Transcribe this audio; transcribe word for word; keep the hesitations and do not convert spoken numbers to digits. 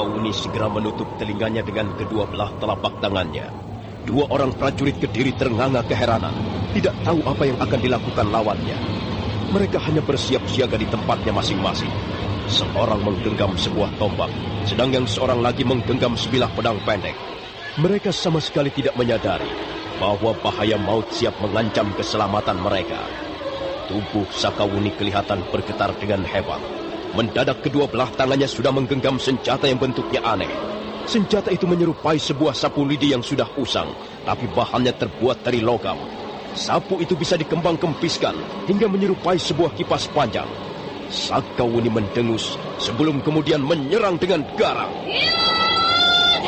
Sakawuni segera menutup telinganya dengan kedua belah telapak tangannya. Dua orang prajurit Kediri ternganga keheranan, tidak tahu apa yang akan dilakukan lawannya. Mereka hanya bersiap siaga di tempatnya masing-masing. Seorang menggenggam sebuah tombak, sedang yang seorang lagi menggenggam sebilah pedang pendek. Mereka sama sekali tidak menyadari bahwa bahaya maut siap mengancam keselamatan mereka. Tubuh Sakawuni kelihatan bergetar dengan hebat. Mendadak kedua belah tangannya sudah menggenggam senjata yang bentuknya aneh. Senjata itu menyerupai sebuah sapu lidi yang sudah usang, tapi bahannya terbuat dari logam. Sapu itu bisa dikembang-kempiskan hingga menyerupai sebuah kipas panjang. Sakawuni mendengus sebelum kemudian menyerang dengan garang.